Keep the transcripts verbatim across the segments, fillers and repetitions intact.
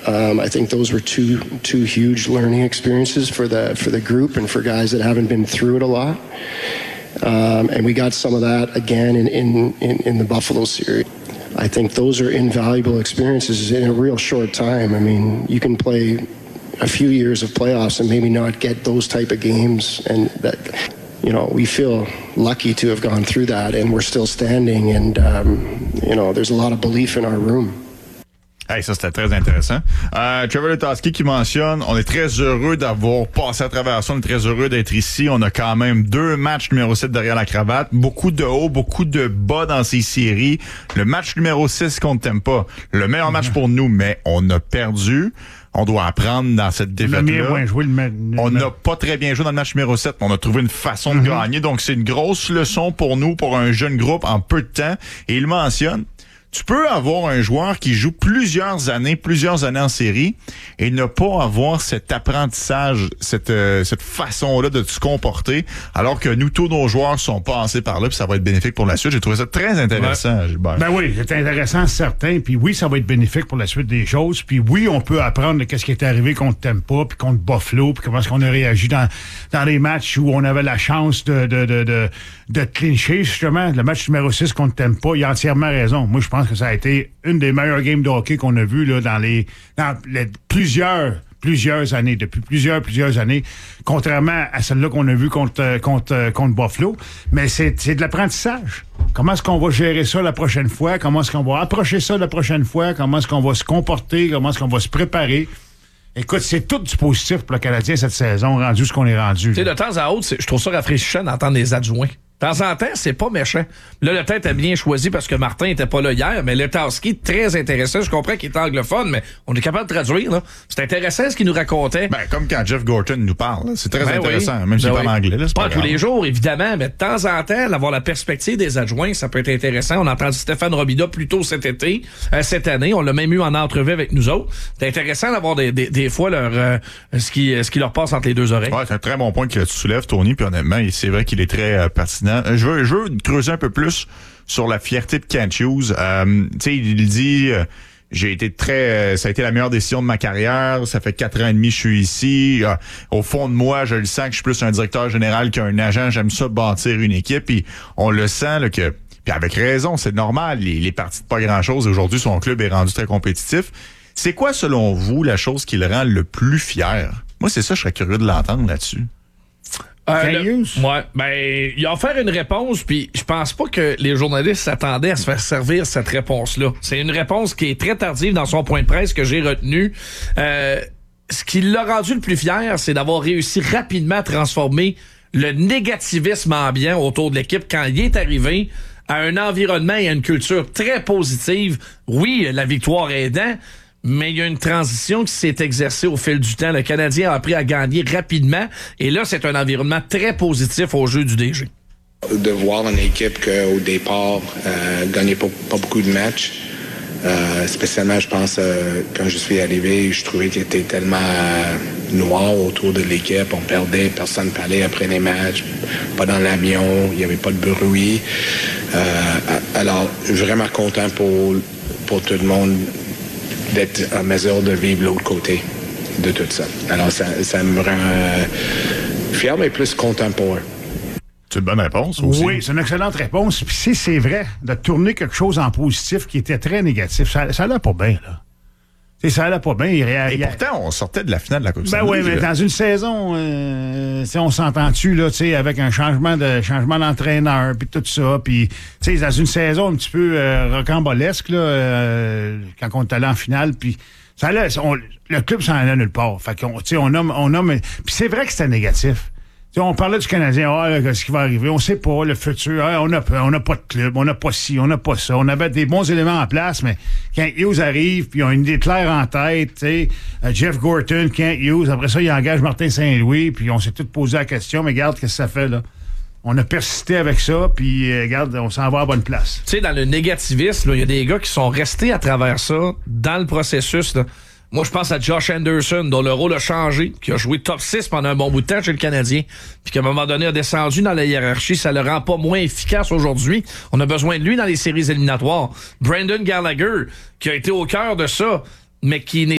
Um, I think those were two two huge learning experiences for the for the group and for guys that haven't been through it a lot. Um, and we got some of that again in, in, in, in the Buffalo series. I think those are invaluable experiences in a real short time. I mean, you can play a few years of playoffs and maybe not get those type of games, and that, you know, we feel lucky to have gone through that, and we're still standing, and um, you know, there's a lot of belief in our room. Hey, ça, c'était très intéressant. Euh, Trevor Letowski qui mentionne, on est très heureux d'avoir passé à travers ça, on est très heureux d'être ici. On a quand même deux matchs numéro sept derrière la cravate, beaucoup de hauts, beaucoup de bas dans ces séries. Le match numéro six contre Tampa, le meilleur match pour nous, mais on a perdu. On doit apprendre dans cette défaite-là. Joué le ma- on n'a pas très bien joué dans le match numéro sept, mais on a trouvé une façon mm-hmm. de gagner. Donc, c'est une grosse leçon pour nous, pour un jeune groupe en peu de temps. Et il mentionne, tu peux avoir un joueur qui joue plusieurs années, plusieurs années en série et ne pas avoir cet apprentissage, cette euh, cette façon-là de se comporter, alors que nous, tous nos joueurs sont passés par là, puis ça va être bénéfique pour la suite. J'ai trouvé ça très intéressant, ouais. Gilbert. Ben oui, c'est intéressant, certain. Puis oui, ça va être bénéfique pour la suite des choses. Puis oui, on peut apprendre de qu'est-ce qui est arrivé contre Tampa, puis contre Buffalo, puis comment est-ce qu'on a réagi dans dans les matchs où on avait la chance de de de de, de clincher, justement. Le match numéro six contre Tampa, il a entièrement raison. Moi, je pense que ça a été une des meilleures games de hockey qu'on a vues là, dans les dans les plusieurs plusieurs années, depuis plusieurs, plusieurs années, contrairement à celle-là qu'on a vue contre, contre, contre Buffalo. Mais c'est, c'est de l'apprentissage. Comment est-ce qu'on va gérer ça la prochaine fois? Comment est-ce qu'on va approcher ça la prochaine fois? Comment est-ce qu'on va se comporter? Comment est-ce qu'on va se préparer? Écoute, c'est tout du positif pour le Canadien cette saison, rendu ce qu'on est rendu. Tu sais, de temps à autre, je trouve ça rafraîchissant d'entendre les adjoints. De temps en temps, c'est pas méchant. Là, le tête a bien choisi parce que Martin était pas là hier, mais Letowski, très intéressant. Je comprends qu'il est anglophone, mais on est capable de traduire, là. C'est intéressant ce qu'il nous racontait. Ben, comme quand Jeff Gorton nous parle. C'est très ben intéressant, oui. même s'il ben parle oui. anglais. Là, c'est pas pas tous grave. les jours, évidemment, mais de temps en temps, d'avoir la perspective des adjoints, ça peut être intéressant. On a entendu Stéphane Robida plus tôt cet été, euh, cette année. On l'a même eu en entrevue avec nous autres. C'est intéressant d'avoir des, des, des fois leur, euh, ce, qui, ce qui leur passe entre les deux oreilles. Ouais, c'est un très bon point que tu soulèves, Tony, puis honnêtement, c'est vrai qu'il est très euh, pertinent. Je veux, je veux creuser un peu plus sur la fierté de Kent Hughes. Euh, tu sais, il dit euh, j'ai été très euh, ça a été la meilleure décision de ma carrière, ça fait quatre ans et demi que je suis ici. Euh, au fond de moi, je le sens que je suis plus un directeur général qu'un agent, j'aime ça bâtir une équipe, puis on le sent là, que puis avec raison, c'est normal, il est parti de pas grand-chose et aujourd'hui son club est rendu très compétitif. C'est quoi selon vous la chose qui le rend le plus fier? Moi, c'est ça, je serais curieux de l'entendre là-dessus. Euh, le, ouais, ben, il a offert une réponse, puis je pense pas que les journalistes s'attendaient à se faire servir cette réponse-là. C'est une réponse qui est très tardive dans son point de presse que j'ai retenu. Euh, ce qui l'a rendu le plus fier, c'est d'avoir réussi rapidement à transformer le négativisme ambiant autour de l'équipe quand il est arrivé à un environnement et à une culture très positive. Oui, la victoire aidant, mais il y a une transition qui s'est exercée au fil du temps. Le Canadien a appris à gagner rapidement. Et là, c'est un environnement très positif au jeu du D G. De voir une équipe qu'au départ, euh, gagnait pas, pas beaucoup de matchs. Euh, spécialement, je pense, euh, quand je suis arrivé, je trouvais qu'il était tellement euh, noir autour de l'équipe. On perdait, personne ne parlait après les matchs. Pas dans l'avion, il n'y avait pas de bruit. Euh, alors, vraiment content pour, pour tout le monde d'être en mesure de vivre l'autre côté de tout ça. Alors, ça, ça me rend euh, fier, mais plus content pour eux. C'est une bonne réponse aussi. Oui, c'est une excellente réponse. Puis si c'est vrai, de tourner quelque chose en positif qui était très négatif, ça, ça allait pas bien, là. T'sais, ça allait pas bien. Il ré... Et pourtant, on sortait de la finale de la Coupe Ben oui, mais dans une saison, euh, on s'entend-tu, là, tu sais, avec un changement de changement d'entraîneur, puis tout ça, puis, tu sais, dans une saison un petit peu euh, rocambolesque, là, euh, quand on est allé en finale, puis ça allait, on, le club s'en allait nulle part. Fait qu'on, tu sais, on nomme, on nomme, puis c'est vrai que c'était négatif. T'sais, on parlait du Canadien, ah, là, qu'est-ce qui va arriver, on sait pas, le futur, ah, on a on n'a pas de club, on n'a pas ci, on n'a pas ça, on avait des bons éléments en place, mais Kent Hughes arrive, puis ils ont une idée claire en tête, tu sais, uh, Jeff Gorton, Kent Hughes, après ça, il engage Martin Saint-Louis, puis on s'est tous posé la question, mais regarde, qu'est-ce que ça fait, là? On a persisté avec ça, puis euh, regarde, on s'en va à bonne place. Tu sais, dans le négativisme, il y a des gars qui sont restés à travers ça, dans le processus, là. Moi, je pense à Josh Anderson, dont le rôle a changé, qui a joué top six pendant un bon bout de temps chez le Canadien, puis qu'à un moment donné a descendu dans la hiérarchie. Ça le rend pas moins efficace aujourd'hui. On a besoin de lui dans les séries éliminatoires. Brendan Gallagher, qui a été au cœur de ça, mais qui n'est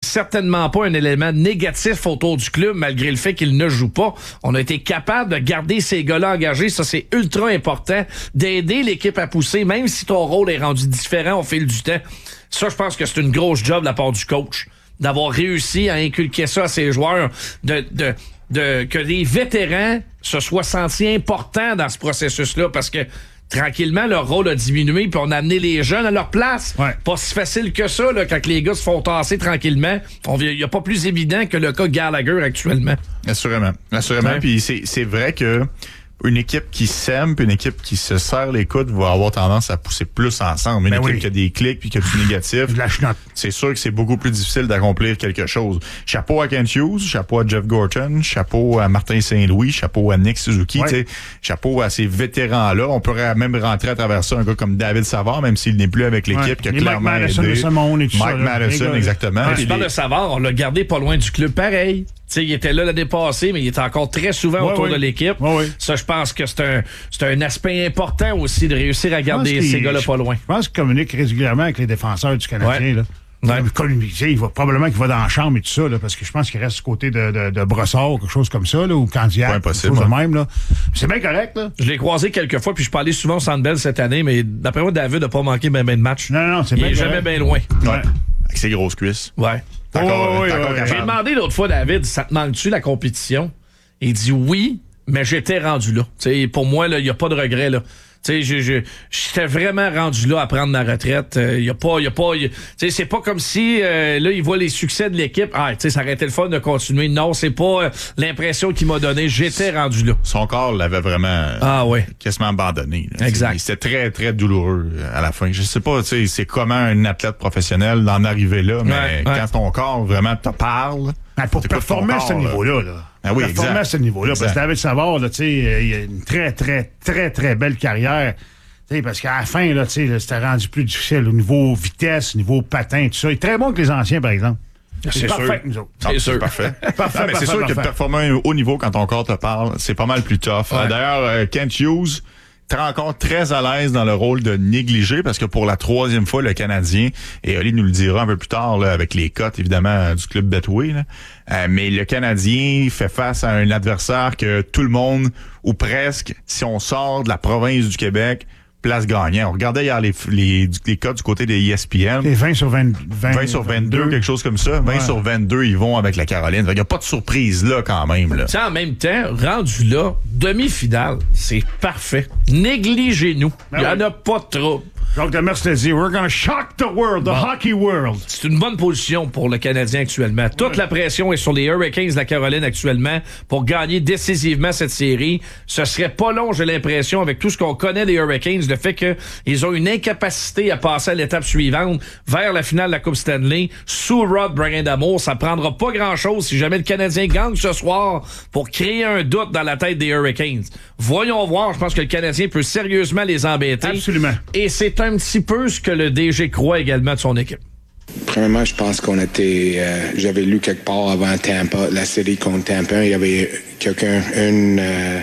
certainement pas un élément négatif autour du club, malgré le fait qu'il ne joue pas. On a été capable de garder ces gars-là engagés. Ça, c'est ultra important, d'aider l'équipe à pousser, même si ton rôle est rendu différent au fil du temps. Ça, je pense que c'est une grosse job de la part du coach, d'avoir réussi à inculquer ça à ses joueurs, de, de, de que les vétérans se soient sentis importants dans ce processus-là, parce que tranquillement, leur rôle a diminué, puis on a amené les jeunes à leur place. Ouais. Pas si facile que ça, là, quand les gars se font tasser tranquillement. Il n'y a pas plus évident que le cas Gallagher actuellement. Assurément. Assurément. Ouais. Puis c'est, c'est vrai que une équipe qui s'aime, puis une équipe qui se serre les coudes va avoir tendance à pousser plus ensemble. Une ben équipe oui. qui a des clics puis qui a du négatif, De la chenotte. c'est sûr que c'est beaucoup plus difficile d'accomplir quelque chose. Chapeau à Kent Hughes, chapeau à Jeff Gorton, chapeau à Martin Saint-Louis, chapeau à Nick Suzuki, Ouais. tu sais, chapeau à ces vétérans-là. On pourrait même rentrer à travers ça un gars comme David Savard, même s'il n'est plus avec l'équipe, Ouais. qui a Les Mike clairement Madison aidé. de ce monde et tout ça, Mike là. Madison, Les gars, exactement. ouais. Puis Tu parles les- de Savard, on l'a gardé pas loin du club pareil. T'sais, il était là l'année passée, mais il était encore très souvent Ouais, autour ouais. de l'équipe. Ouais, ouais. Ça, je pense que c'est un, c'est un aspect important aussi de réussir à garder Je pense ces qu'il- gars-là pas loin. Je pense qu'il communique régulièrement avec les défenseurs du Canadien. Ouais. Là. Ouais. Il, communique, tu sais, il va probablement qu'il va dans la chambre et tout ça, là, parce que je pense qu'il reste du côté de, de, de Brossard ou quelque chose comme ça, là, ou Candiac, Pas quelque impossible, chose de ouais. même. Là. C'est bien correct. Là. Je l'ai croisé quelques fois, puis je parlais souvent au Centre Bell cette année, mais d'après moi, David n'a pas manqué ben, ben de match. Non, non, c'est Il bien est jamais correct. bien loin. Ouais. Ouais. Avec ses grosses cuisses. Ouais. T'es encore, Oh, oui, t'es encore oui, capable. J'ai demandé l'autre fois, David, ça te manque-tu la compétition? Il dit oui, mais j'étais rendu là. T'sais, pour moi, il n'y a pas de regret. Là. Tu sais, je- je- j'étais vraiment rendu là à prendre ma retraite. Il euh, y a pas, y a pas, y a- tu sais, c'est pas comme si euh, là il voit les succès de l'équipe. Ah, tu sais, ça aurait été le fun de continuer. Non, c'est pas euh, l'impression qu'il m'a donné. J'étais rendu là. Son corps l'avait vraiment euh, Ah ouais. quasiment abandonné. là. Exact. C'est- C'était très, très douloureux euh, à la fin. Je sais pas, tu sais, c'est comment un athlète professionnel d'en arriver là, mais Ouais, ouais. quand ton corps vraiment te parle... Ah, pour t'écoutes ton performer à ce corps, là. niveau-là, là. Ah oui, performer exact. à ce niveau-là. Parce Exact. que David Savard, là, tu sais, euh, il a une très, très, très, très belle carrière. Tu sais, parce qu'à la fin, là, tu sais, là, c'était rendu plus difficile au niveau vitesse, au niveau patin, tout ça. Il est très bon que les anciens, par exemple. C'est parfait sûr. avec nous autres. Ah, C'est sûr. Parfait. Parfait, Non, mais c'est parfait, sûr que de parfait. performer à un haut niveau quand ton corps te parle, c'est pas mal plus tough. Ouais. Euh, D'ailleurs, euh, Kent Hughes est encore très à l'aise dans le rôle de négligé parce que pour la troisième fois, le Canadien, et Oli nous le dira un peu plus tard là, avec les cotes évidemment euh, du club Betway, là, euh, mais le Canadien fait face à un adversaire que tout le monde, ou presque, si on sort de la province du Québec, place gagnant. On regardait hier les, les, les cotes du côté des E S P N. Et vingt sur vingt, vingt, vingt sur vingt-deux, quelque chose comme ça. vingt Ouais. sur vingt-deux, ils vont avec la Caroline. Il n'y a pas de surprise là quand même. Là. Tu sais, en même temps, rendu là, demi-finale, c'est parfait. Négligez-nous. Il Ben n'y en oui. a pas de trouble. Jacques Demers te dit, we're gonna shock the world, the hockey world. C'est une bonne position pour le Canadien actuellement. Toute la pression est sur les Hurricanes de la Caroline actuellement pour gagner décisivement cette série. Ce serait pas long, j'ai l'impression, avec tout ce qu'on connaît des Hurricanes, le fait qu'ils ont une incapacité à passer à l'étape suivante vers la finale de la Coupe Stanley sous Rod Brind'Amour. Ça prendra pas grand-chose si jamais le Canadien gagne ce soir pour créer un doute dans la tête des Hurricanes. Voyons voir, je pense que le Canadien peut sérieusement les embêter. Absolument. Et c'est un petit peu ce que le D G croit également de son équipe. Premièrement, je pense qu'on était. Euh, j'avais lu quelque part avant Tampa, la série contre Tampa, il y avait quelqu'un, un euh,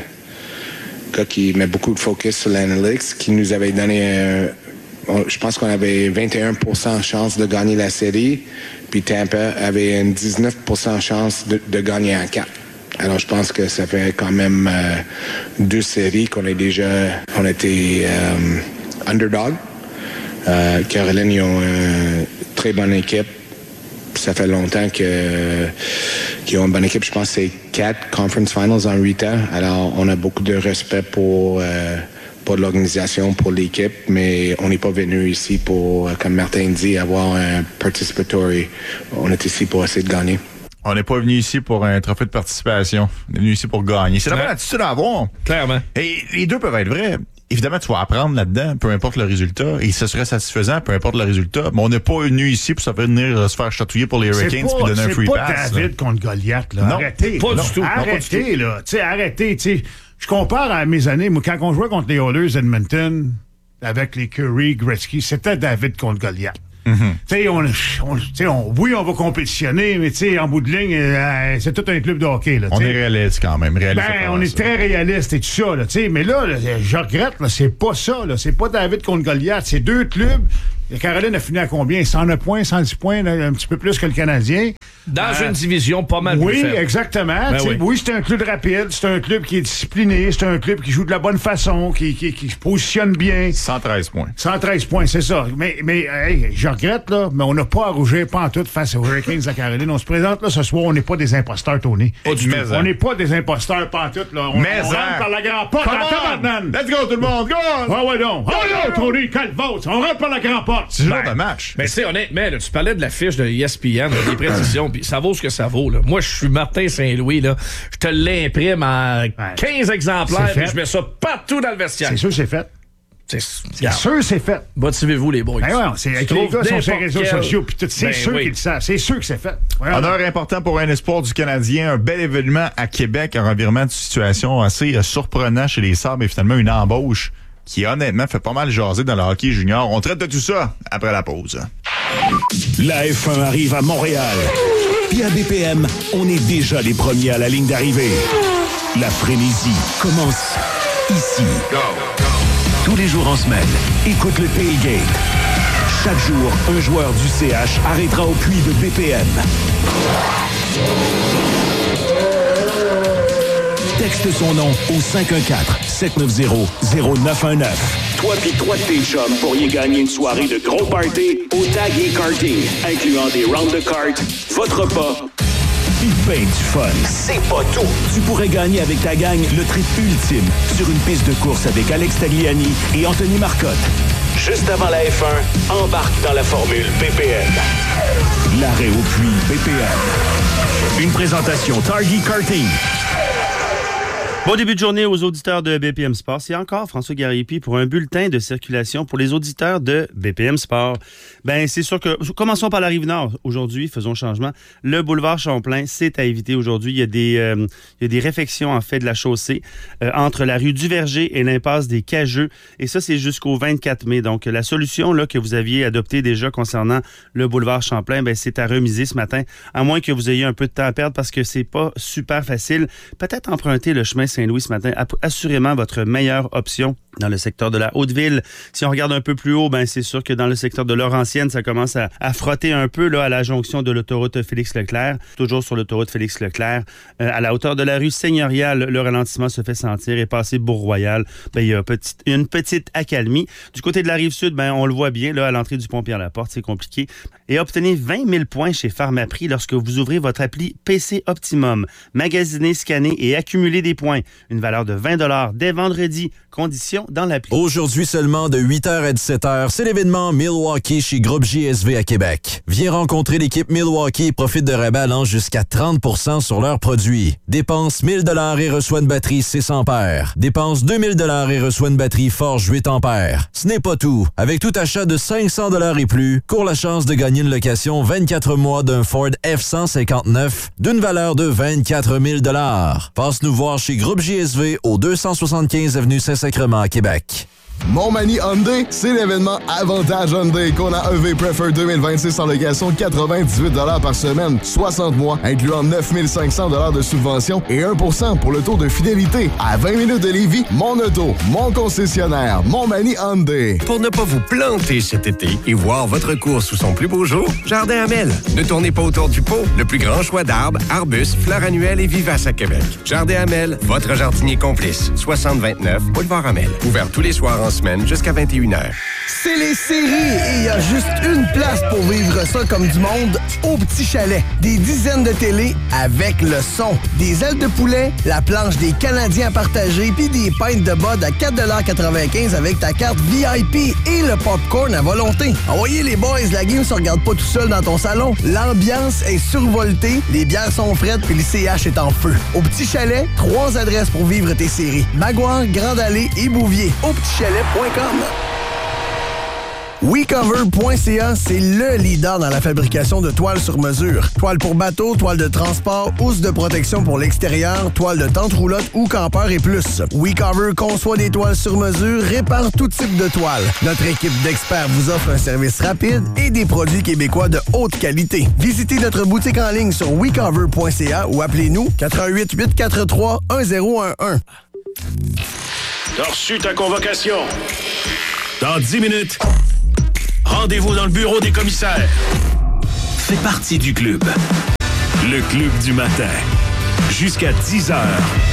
gars qui met beaucoup de focus sur l'analytics, qui nous avait donné. Euh, on- je pense qu'on avait vingt et un pour cent chance de gagner la série, puis Tampa avait une dix-neuf pour cent chance de, de gagner en quatre. Alors, je pense que ça fait quand même euh, deux séries qu'on est déjà. On était euh, underdog. Euh, Caroline, ils ont une très bonne équipe. Ça fait longtemps que, qu'ils ont une bonne équipe. Je pense que c'est quatre conference finals en huit ans. Alors, on a beaucoup de respect pour, euh, pour l'organisation, pour l'équipe, mais on n'est pas venu ici pour, comme Martin dit, avoir un participatory. On est ici pour essayer de gagner. On n'est pas venu ici pour un trophée de participation. On est venu ici pour gagner. C'est la Ouais. bonne attitude à avoir. Clairement. Et les deux peuvent être vrais. Évidemment, tu vas apprendre là-dedans, peu importe le résultat, et ce serait satisfaisant, peu importe le résultat. Mais on n'est pas venu ici pour ça venir euh, se faire chatouiller pour les C'est Hurricanes pas, puis donner un c'est free pas pass. David là. contre Goliath, là. Non, arrêtez. pas là. du tout. Non, pas du Arrêtez, là. Tu sais, arrêtez, tu sais. Je compare à mes années, moi, quand on jouait contre les Oilers d'Edmonton, avec les Curry, Gretzky, c'était David contre Goliath. Mm-hmm. Tu sais, on, on, tu sais, on, oui, on va compétitionner, mais tu sais, en bout de ligne, euh, c'est tout un club de hockey, là. On tu est sais. réaliste quand même. Réaliste à Ben, travers on est ça. très réaliste et tout ça, là, tu sais. Mais là, là, je regrette, là, c'est pas ça, là. C'est pas David contre Goliath. C'est deux clubs La Caroline a fini à combien? cent neuf points, cent dix points, là, un petit peu plus que le Canadien. Dans euh, une division pas mal oui, plus faible. Exactement. Ben oui, oui c'est un club rapide, c'est un club qui est discipliné, c'est un club qui joue de la bonne façon, qui, qui, qui se positionne bien. cent treize points. cent treize points, c'est ça. Mais, mais hey, je regrette, là, mais on n'a pas à rougir pantoute face aux Hurricanes de la Caroline. On se présente là ce soir, on n'est pas des imposteurs, Tony. Pas du tout. On n'est pas des imposteurs pantoute, là. On, Mais on rentre par la grande porte en tabarnane. Let's go, tout le monde, go! Ah ouais, donc. Ah ouais, Tony, calme-votre. On rentre par la grande porte. C'est le genre Ben, de match. Mais tu sais, honnêtement, là, tu parlais de la fiche de E S P N, des précisions, puis ça vaut ce que ça vaut. Là. Moi, je suis Martin Saint-Louis, là. Je te l'imprime en quinze exemplaires, puis je mets ça partout dans le vestiaire. C'est sûr, c'est fait. C'est, c'est sûr, c'est fait. Motivez-vous, les boys. Ben ouais, c'est avec les gars sur les réseaux quel... sociaux, puis tout. C'est ben sûr oui. qu'ils le savent. C'est sûr que c'est fait. Ouais, Honneur important pour un espoir du Canadien. Un bel événement à Québec. Un revirement de situation assez euh, surprenant chez les Sabres et finalement une embauche qui, honnêtement, fait pas mal jaser dans le hockey junior. On traite de tout ça après la pause. La F un arrive à Montréal. Puis à B P M, on est déjà les premiers à la ligne d'arrivée. La frénésie commence ici. Go. Tous les jours en semaine, écoute le Tailgate. Chaque jour, un joueur du C H arrêtera au puits de B P M. Texte son nom au cinq un quatre, sept neuf zéro, zéro neuf un neuf. Toi pis trois de tes chums pourriez gagner une soirée de gros party au Tag et Karting, incluant des rounds de cartes, votre repas, pis ben du fun. C'est pas tout! Tu pourrais gagner avec ta gang le trip ultime sur une piste de course avec Alex Tagliani et Anthony Marcotte. Juste avant la F un, embarque dans la formule B P M. L'arrêt au puits B P M. Une présentation Target Karting. Bon début de journée aux auditeurs de B P M Sport. C'est encore François Gariépy pour un bulletin de circulation pour les auditeurs de B P M Sport. Ben, c'est sûr que... Commençons par la Rive-Nord. Aujourd'hui, faisons changement. Le boulevard Champlain, c'est à éviter aujourd'hui. Il y a des, euh, il y a des réfections, en fait, de la chaussée euh, entre la rue du Verger et l'impasse des Cageux. Et ça, c'est jusqu'au vingt-quatre mai. Donc, la solution là que vous aviez adoptée déjà concernant le boulevard Champlain, ben, c'est à remiser ce matin, à moins que vous ayez un peu de temps à perdre parce que c'est pas super facile. Peut-être emprunter le chemin Saint-Louis ce matin, assurément votre meilleure option dans le secteur de la Haute-Ville. Si on regarde un peu plus haut, ben c'est sûr que dans le secteur de Laurentienne, ça commence à, à frotter un peu là à la jonction de l'autoroute Félix-Leclerc, toujours sur l'autoroute Félix-Leclerc. Euh, à la hauteur de la rue Seigneurial, le ralentissement se fait sentir et passé Bourg-Royal, ben il y a petit, une petite accalmie. Du côté de la Rive-Sud, ben on le voit bien là à l'entrée du pont Pierre-Laporte, c'est compliqué. Et obtenez vingt mille points chez Pharmaprix lorsque vous ouvrez votre appli P C Optimum. Magasinez, scannez et accumulez des points. Une valeur de vingt dollars dès vendredi. Conditions dans l'appli. Aujourd'hui seulement de huit heures à dix-sept heures, c'est l'événement Milwaukee chez Groupe J S V à Québec. Viens rencontrer l'équipe Milwaukee et profite de rabais allant jusqu'à trente pour cent sur leurs produits. Dépense mille dollars et reçois une batterie six ampères. Dépense deux mille dollars et reçois une batterie Forge huit ampères. Ce n'est pas tout. Avec tout achat de cinq cents dollars et plus, cours la chance de gagner une location vingt-quatre mois d'un Ford F cent cinquante-neuf d'une valeur de vingt-quatre mille dollars. Passe nous voir chez Groupe J S V au deux cent soixante-quinze avenue Saint-Sacrement à Québec. Montmagny Hyundai, c'est l'événement Avantage Hyundai qu'on a E V Prefer deux mille vingt-six en location quatre-vingt-dix-huit dollars par semaine, soixante mois, incluant neuf mille cinq cents dollars de subvention et un pour cent pour le taux de fidélité. À vingt minutes de Lévis, mon auto, mon concessionnaire, Montmagny Hyundai. Pour ne pas vous planter cet été et voir votre course sous son plus beau jour, Jardin Hamel. Ne tournez pas autour du pot. Le plus grand choix d'arbres, arbustes, fleurs annuelles et vivaces à Québec. Jardin Hamel, votre jardinier complice. soixante vingt-neuf, Boulevard Hamel. Ouvert tous les soirs en semaine jusqu'à vingt et une heures. C'est les séries et il y a juste une place pour vivre ça comme du monde au Petit Chalet. Des dizaines de télés avec le son. Des ailes de poulet, la planche des Canadiens à partager puis des pintes de bod à quatre dollars quatre-vingt-quinze avec ta carte V I P et le popcorn à volonté. Envoyez les boys, la game se regarde pas tout seul dans ton salon. L'ambiance est survoltée, les bières sont fraîches puis le C H est en feu. Au Petit Chalet, trois adresses pour vivre tes séries. Maguire, Grande Allée et Bouvier. Au petit chalet point com. we cover point c a, c'est le leader dans la fabrication de toiles sur mesure. Toiles pour bateau, toiles de transport, housses de protection pour l'extérieur, toiles de tente roulotte ou campeur et plus. WeCover conçoit des toiles sur mesure, répare tout type de toiles. Notre équipe d'experts vous offre un service rapide et des produits québécois de haute qualité. Visitez notre boutique en ligne sur we cover point c a ou appelez-nous quatre un huit, huit quatre trois, un zéro un un. T'as reçu ta convocation. Dans dix minutes, Rendez-vous dans le bureau des commissaires. Fais partie du club. Le club du matin. Jusqu'à dix heures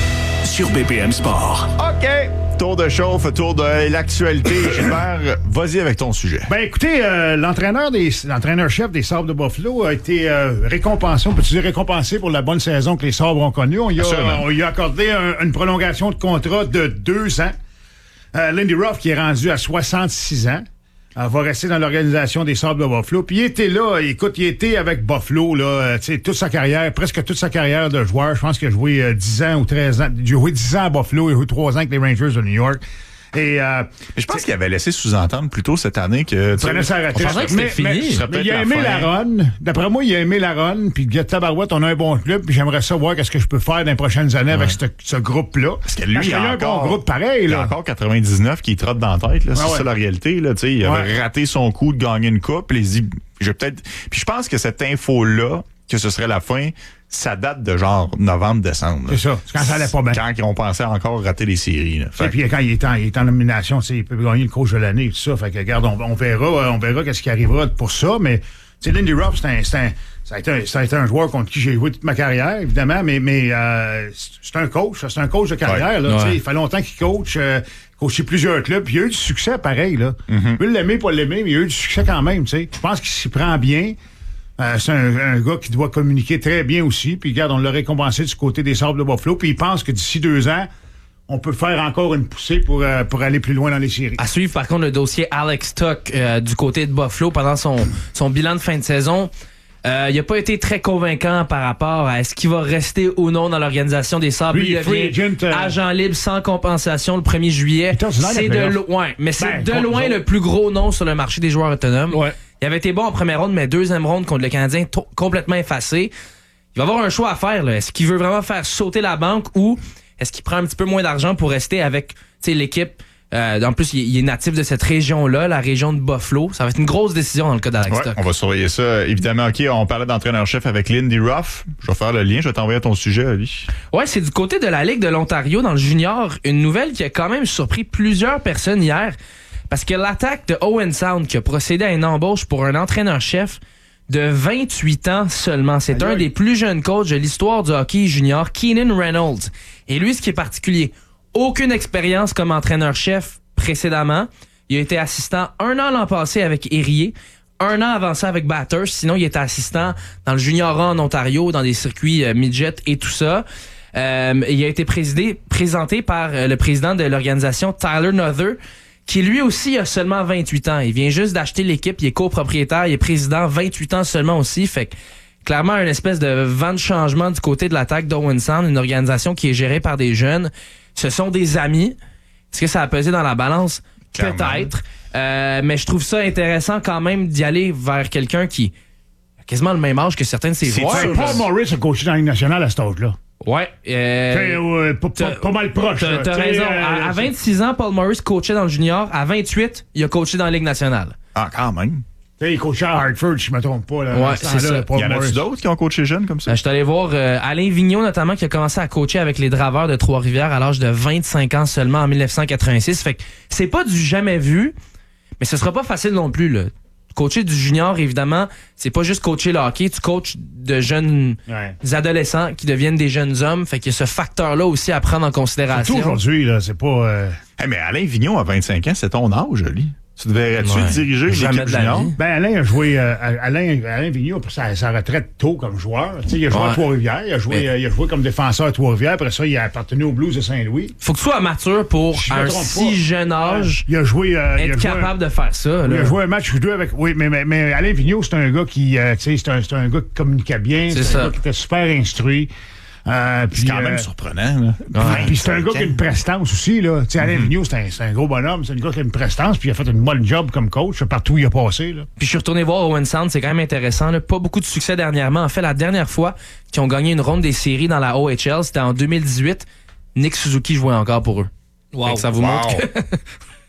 sur B P M Sport. OK. Tour de chauffe, tour de l'actualité. Gilbert, vas-y avec ton sujet. Ben écoutez, euh, l'entraîneur des l'entraîneur-chef des Sabres de Buffalo a été euh, récompensé, on peut dire récompensé pour la bonne saison que les Sabres ont connue. On lui a, on lui a accordé un, une prolongation de contrat de deux ans. Euh, Lindy Ruff, qui est rendu à soixante-six ans, euh, va rester dans l'organisation des Sabres de Buffalo. Puis il était là, écoute, il était avec Buffalo, là, euh, tu sais, toute sa carrière, presque toute sa carrière de joueur. Je pense qu'il a joué euh, dix ans ou treize ans. Il a joué dix ans à Buffalo, il a joué trois ans avec les Rangers de New York. Et euh, je pense qu'il avait laissé sous-entendre plus tôt cette année que tu prenait sa retraite. On pensait que c'était mais, fini. Mais, mais il a aimé la, la run. D'après moi, il a aimé la run. Puis il a tabarouette, on a un bon club. Puis j'aimerais savoir qu'est-ce que je peux faire dans les prochaines années ouais. avec ce, ce groupe-là. Parce que lui, Parce il y a un encore, bon groupe pareil. Il là. y a encore quatre-vingt-dix-neuf qui trotte dans la tête. Là. C'est ouais, ouais. ça la réalité. Là. Il avait ouais. raté son coup de gagner une coupe. Les dit, je peut-être. Puis je pense que cette info-là, que ce serait la fin, ça date de genre novembre-décembre. C'est ça. C'est quand ça allait pas bien. Quand on pensait encore rater les séries. Là. Fait Et puis quand il est en, il est en nomination, il peut gagner le coach de l'année et tout ça. Fait que regarde, on, on verra, on verra qu'est-ce qui arrivera pour ça. Mais tu sais, Lindy Ruff, c'est un, c'est un, ça a été un, ça a été un joueur contre qui j'ai joué toute ma carrière, évidemment. Mais, mais euh, c'est un coach, c'est un coach de carrière. Ouais. Là, ouais. Il fait longtemps qu'il coach. Euh, coaché plusieurs clubs, puis il a eu du succès pareil. Là. Mm-hmm. Il peut l'aimer, pas l'aimer, mais il a eu du succès quand même. T'sais. Je pense qu'il s'y prend bien. Euh, c'est un, un gars qui doit communiquer très bien aussi. Puis regarde, on l'a récompensé du côté des Sabres de Buffalo. Puis il pense que d'ici deux ans, on peut faire encore une poussée pour, euh, pour aller plus loin dans les séries. À suivre, par contre, le dossier Alex Tuch euh, du côté de Buffalo pendant son, son bilan de fin de saison. Euh, il n'a pas été très convaincant par rapport à est-ce qu'il va rester ou non dans l'organisation des Sabres. Lui, il devient agent, euh... agent libre sans compensation le premier juillet. C'est de, lo- ouais, mais c'est ben, de loin le plus gros nom sur le marché des joueurs autonomes. Ouais. Il avait été bon en première ronde, mais deuxième ronde contre le Canadien t- complètement effacé. Il va avoir un choix à faire. Là. Est-ce qu'il veut vraiment faire sauter la banque ou est-ce qu'il prend un petit peu moins d'argent pour rester avec l'équipe? Euh, en plus, il est natif de cette région-là, la région de Buffalo. Ça va être une grosse décision dans le cas d'Alex Tuch. Ouais, on va surveiller ça. Évidemment, OK, on parlait d'entraîneur-chef avec Lindy Ruff. Je vais faire le lien. Je vais t'envoyer ton sujet, Ali. Ouais, c'est du côté de la Ligue de l'Ontario dans le junior. Une nouvelle qui a quand même surpris plusieurs personnes hier. Parce que l'attaque de Owen Sound qui a procédé à une embauche pour un entraîneur-chef de vingt-huit ans seulement. C'est Aïe. un des plus jeunes coachs de l'histoire du hockey junior, Keenan Reynolds. Et lui, ce qui est particulier, aucune expérience comme entraîneur-chef précédemment. Il a été assistant un an l'an passé avec Erie, un an avant ça avec Batters. Sinon, il était assistant dans le junior en Ontario, dans des circuits euh, midget et tout ça. Euh, il a été présidé, présenté par euh, le président de l'organisation, Tyler Nother, qui lui aussi a seulement vingt-huit ans. Il vient juste d'acheter l'équipe, il est copropriétaire, il est président, vingt-huit ans seulement aussi. Fait que clairement, un espèce de vent de changement du côté de l'attaque d'Owen Sound, une organisation qui est gérée par des jeunes. Ce sont des amis. Est-ce que ça a pesé dans la balance? Clairement. Peut-être. Euh, mais je trouve ça intéressant quand même d'y aller vers quelqu'un qui a quasiment le même âge que certains de ses joueurs. Paul Maurice a coaché dans la Ligue nationale à cet âge-là. Ouais. Euh, euh, pas, pas, pas mal proche. T'as, t'as raison. Euh, à, à vingt-six ans, Paul Maurice coachait dans le junior. À vingt-huit, il a coaché dans la Ligue nationale. Ah, quand même. Il coachait à Hartford, si je ne me trompe pas. Là, ouais, c'est ça. Il y en a-tu d'autres qui ont coaché jeunes comme ça? Ben, je suis allé voir euh, Alain Vigneault, notamment, qui a commencé à coacher avec les Draveurs de Trois-Rivières à l'âge de vingt-cinq ans seulement en dix-neuf cent quatre-vingt-six. Fait que c'est pas du jamais vu, mais ce sera pas facile non plus, là. Coacher du junior, évidemment, c'est pas juste coacher le hockey. Tu coaches de jeunes ouais. adolescents qui deviennent des jeunes hommes. Fait qu'il y a ce facteur-là aussi à prendre en considération. Surtout aujourd'hui, là, c'est pas... Euh... Hey, mais Alain Vigneault, à vingt-cinq ans, c'est ton âge, lui. Tu devrais-tu ouais. diriger l'équipe junior? Ben, Alain a joué, euh, Alain, Alain Vigneault a pris sa, sa retraite tôt comme joueur. T'sais, il a joué ouais. à Trois-Rivières, il a joué, mais... euh, il a joué comme défenseur à Trois-Rivières, après ça, il a appartenu aux Blues de Saint-Louis. Faut que tu sois mature pour, à un si pas. jeune âge, il a joué, euh, être il a capable joué, de faire ça. Là. Il a joué un match ou deux avec... Oui, mais, mais, mais Alain Vigneault, c'est un gars qui, euh, tu sais, c'est un, c'est un gars qui communiquait bien, c'est, c'est un gars qui était super instruit. Euh, c'est quand euh, même surprenant. Là. Ouais, puis c'est un gars qui a une prestance aussi. Là. Mm-hmm. Alain Vigneault, c'est un, c'est un gros bonhomme. C'est un gars qui a une prestance, puis il a fait une bonne job comme coach partout où il a passé. Là. Puis je suis retourné voir Owen Sound, c'est quand même intéressant. Là. Pas beaucoup de succès dernièrement. En fait, la dernière fois qu'ils ont gagné une ronde des séries dans la O H L, c'était en deux mille dix-huit. Nick Suzuki jouait encore pour eux. Wow. Ça vous wow. montre que...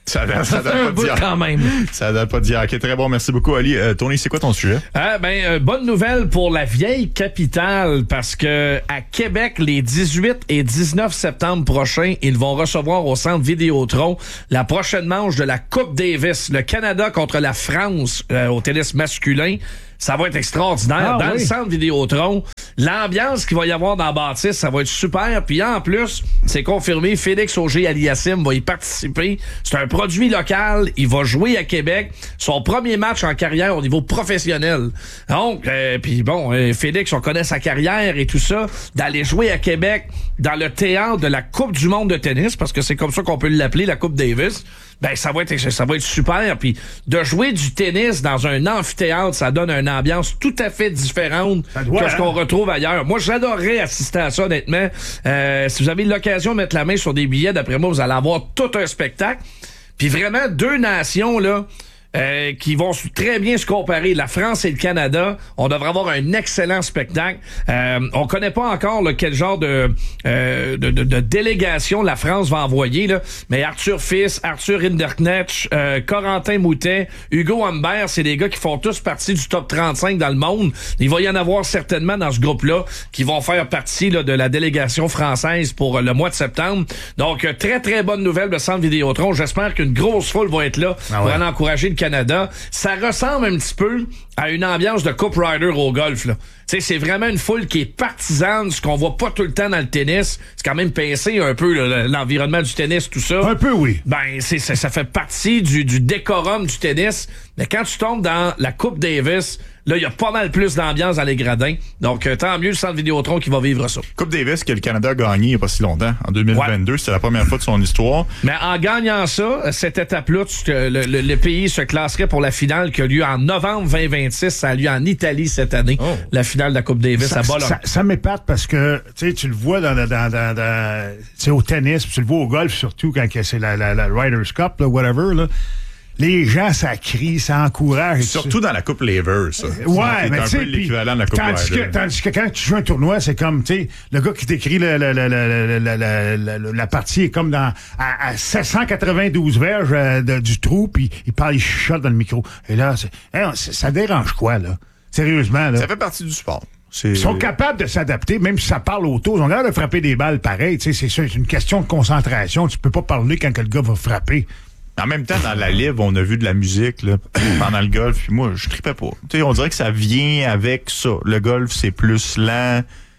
Ça, ça, ça date un pas bout d'hier. quand même. Ça date pas d'hier. OK, très bon. Merci beaucoup, Ali. Euh, Tony, c'est quoi ton sujet? Ah, ben, euh, bonne nouvelle pour la vieille capitale parce que à Québec, les dix-huit et dix-neuf septembre prochains, ils vont recevoir au Centre Vidéotron la prochaine manche de la Coupe Davis. Le Canada contre la France euh, au tennis masculin. Ça va être extraordinaire. Ah, dans oui. le Centre Vidéotron, l'ambiance qu'il va y avoir dans la bâtisse, ça va être super. Puis en plus, c'est confirmé, Félix Auger-Aliassime va y participer. C'est un produit local. Il va jouer à Québec. Son premier match en carrière au niveau professionnel. Donc, euh, puis bon, euh, Félix, on connaît sa carrière et tout ça. D'aller jouer à Québec dans le théâtre de la Coupe du monde de tennis, parce que c'est comme ça qu'on peut l'appeler, la Coupe Davis. Ben, ça va être, ça va être super. Puis de jouer du tennis dans un amphithéâtre, ça donne une ambiance tout à fait différente doit, que ce hein? qu'on retrouve ailleurs. Moi, j'adorerais assister à ça, honnêtement. Euh, si vous avez l'occasion de mettre la main sur des billets, d'après moi, vous allez avoir tout un spectacle. Puis vraiment, deux nations, là, Euh, qui vont très bien se comparer, la France et le Canada. On devrait avoir un excellent spectacle. Euh, on connaît pas encore là, quel genre de, euh, de, de, de délégation la France va envoyer, là. Mais Arthur Fils, Arthur Hinderknecht, euh, Corentin Moutet, Hugo Humbert, c'est des gars qui font tous partie du top trente-cinq dans le monde. Il va y en avoir certainement dans ce groupe-là qui vont faire partie là, de la délégation française pour euh, le mois de septembre. Donc, euh, très, très bonne nouvelle de Centre Vidéotron. J'espère qu'une grosse foule va être là Ah pour ouais. aller encourager le Canada. Ça ressemble un petit peu à une ambiance de Coupe Ryder au golf, là. Tu sais, c'est vraiment une foule qui est partisane, ce qu'on voit pas tout le temps dans le tennis. C'est quand même pincé un peu, là, l'environnement du tennis, tout ça. Un peu, oui. Ben, c'est, ça, ça fait partie du, du décorum du tennis. Mais quand tu tombes dans la Coupe Davis, là, il y a pas mal plus d'ambiance dans les gradins. Donc, euh, tant mieux le Centre Vidéotron qui va vivre ça. Coupe Davis que le Canada a gagné il n'y a pas si longtemps, en deux mille vingt-deux. Ouais. C'était la première fois de son histoire. Mais en gagnant ça, cette étape-là, tu, le, le, le pays se classerait pour la finale qui a lieu en novembre vingt vingt-six. Ça a lieu en Italie cette année. Oh. La finale de la Coupe Davis ça, à Bologne. Ça, ça m'épate parce que tu sais, tu le vois dans, dans, dans, dans, dans au tennis, puis tu le vois au golf surtout quand c'est la, la, la Ryder's Cup, là, whatever, là. Les gens, ça crie, ça encourage. Surtout dans la Coupe Lever, ça. Ouais, mais c'est un tu peu l'équivalent de la Coupe tandis Ryder. que, tandis que quand tu joues un tournoi, c'est comme, tu sais, le gars qui t'écrit le, le, le, le, le, le, le, la partie est comme dans à, à sept cent quatre-vingt-douze verges euh, de, du trou, puis il parle, il chuchote dans le micro. Et là, c'est, hey, ça dérange quoi, là? Sérieusement, là? Ça fait partie du sport. C'est... Ils sont capables de s'adapter, même si ça parle autour. Ils ont l'air de frapper des balles pareil. Tu sais, c'est ça, c'est une question de concentration. Tu peux pas parler quand que le gars va frapper. En même temps, dans la livre, on a vu de la musique là, pendant le golf. Puis moi, je tripais pas. Tu sais, on dirait que ça vient avec ça. Le golf, c'est plus lent,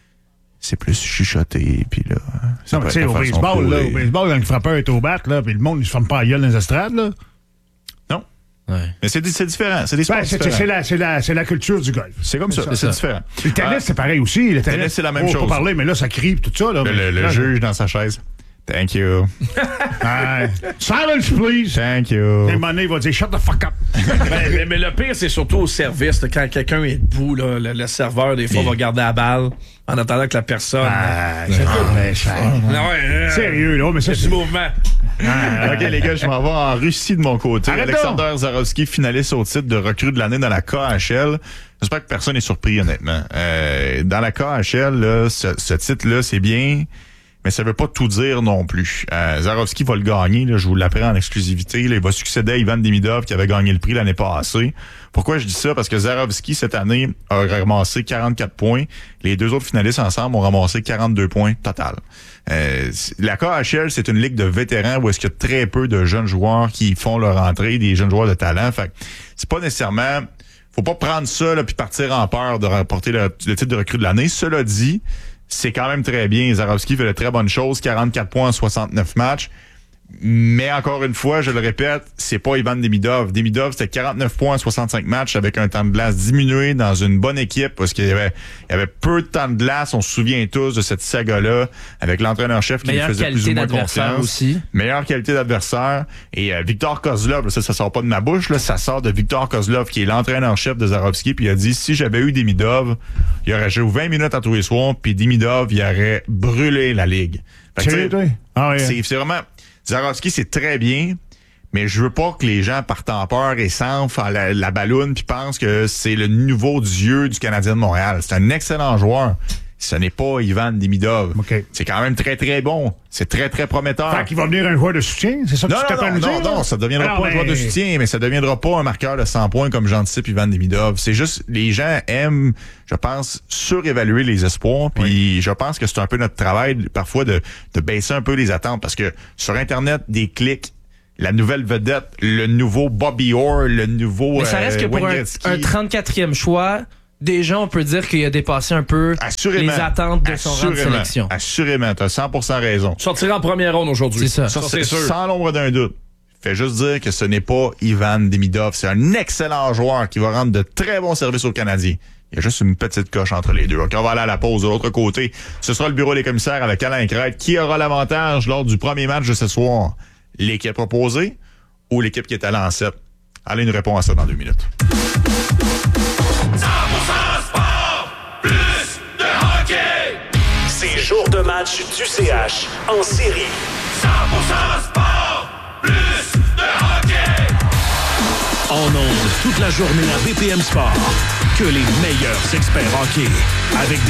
c'est plus chuchoté. Puis là, non, mais tu sais, au baseball, là, au baseball, quand le frappeur est au bat, là, puis le monde, il se ferme pas la gueule dans les estrades, là. Non. Ouais. Mais c'est, c'est différent. C'est des sports ben, c'est, différents. C'est la, c'est, la, c'est la culture du golf. C'est comme c'est ça, ça, c'est ça. Différent. Le tennis, ah, c'est pareil aussi. Le tennis, tennis c'est la même oh, chose. Pas parler, mais là, ça crie, tout ça. Là, le mais, le, là, le juge dans sa chaise. Thank you. uh, silence, please. Thank you. Et Monet va dire shut the fuck up. mais, mais, mais le pire, c'est surtout au service. Là, quand quelqu'un est debout, là, le, le serveur, des fois, va garder la balle en attendant que la personne. Ah, c'est ah, méchant. Ah, ouais, euh, Sérieux, là. Mais ça, c'est du mouvement. Ah, OK, les gars, je m'en vais en Russie de mon côté. Arrête Alexander donc. Zarovski, finaliste au titre de recrue de l'année dans la K H L. J'espère que personne n'est surpris, honnêtement. Euh, dans la K H L, là, ce, ce titre-là, c'est bien, mais ça veut pas tout dire non plus. Euh, Zarovski va le gagner, là, je vous l'apprends en exclusivité. Là, il va succéder à Ivan Demidov qui avait gagné le prix l'année passée. Pourquoi je dis ça? Parce que Zarovski, cette année, a ramassé quarante-quatre points. Les deux autres finalistes ensemble ont ramassé quarante-deux points total. Euh, la K H L, c'est une ligue de vétérans où est-ce qu'il y a très peu de jeunes joueurs qui font leur entrée, des jeunes joueurs de talent. Fait c'est pas nécessairement... Faut pas prendre ça là, puis partir en peur de remporter le, le titre de recrue de l'année. Cela dit, c'est quand même très bien. Zarovski fait de très bonnes choses, quarante-quatre points en soixante-neuf matchs. Mais encore une fois, je le répète, c'est pas Ivan Demidov. Demidov, c'était quarante-neuf points en soixante-cinq matchs avec un temps de glace diminué dans une bonne équipe parce qu'il y avait, il y avait peu de temps de glace. On se souvient tous de cette saga-là avec l'entraîneur-chef qui lui faisait plus ou moins confiance. Aussi. Meilleure qualité d'adversaire. Et euh, Victor Kozlov, ça, ça sort pas de ma bouche, là, ça sort de Victor Kozlov qui est l'entraîneur-chef de Zarovski. Puis il a dit, si j'avais eu Demidov, il aurait joué vingt minutes à tous les soirs. Puis Demidov, il aurait brûlé la ligue. Fait que, c'est, ah, ouais. c'est, c'est vraiment... Zarovski, c'est très bien, mais je veux pas que les gens partent en peur et s'enflent la, la balloune puis pensent que c'est le nouveau dieu du Canadien de Montréal. C'est un excellent joueur. ce n'est pas Ivan Demidov. Okay. C'est quand même très, très bon. C'est très, très prometteur. Fait qu'il va venir un joueur de soutien? C'est ça que non, tu t'appelles non, nous non, dire? non, non, ça ne deviendra Alors, pas un ben... joueur de soutien, mais ça ne deviendra pas un marqueur de cent points comme j'anticipe Ivan Demidov. C'est juste, les gens aiment, je pense, surévaluer les espoirs, puis oui. je pense que c'est un peu notre travail, parfois, de, de baisser un peu les attentes, parce que sur Internet, des clics, la nouvelle vedette, le nouveau Bobby Orr, le nouveau Mais ça reste euh, que pour un, un trente-quatrième choix, déjà, on peut dire qu'il a dépassé un peu Assurément. les attentes de son rang de sélection. Assurément, tu as cent pour cent raison. Sortira en première ronde aujourd'hui. C'est ça. ça, ça c'est c'est sûr. Sans l'ombre d'un doute. Fait juste dire que ce n'est pas Ivan Demidov. C'est un excellent joueur qui va rendre de très bons services aux Canadiens. Il y a juste une petite coche entre les deux. OK, on va aller à la pause. De l'autre côté, ce sera le bureau des commissaires avec Alain Crête. Qui aura l'avantage lors du premier match de ce soir? L'équipe proposée ou l'équipe qui est allée en sept? Allez, nous répond à ça dans deux minutes. C'est jour de match du C H en série. cent pour cent sport, plus de hockey. En ondes toute la journée à B P M Sport. Que les meilleurs experts hockey. Avec